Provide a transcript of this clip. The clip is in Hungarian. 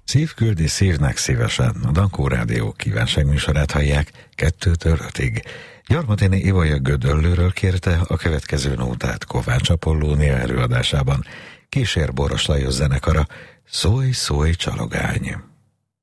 Szív küldi szívnek szívesen. A Dankó Rádió kívánságműsorát hallják 2-től 5-ig. Gyarmatini Ibolya Gödöllőről kérte a következő nótát Kovács Apollónia előadásában. Kísér Boros Lajos zenekara. Szólj, szólj, csalogány!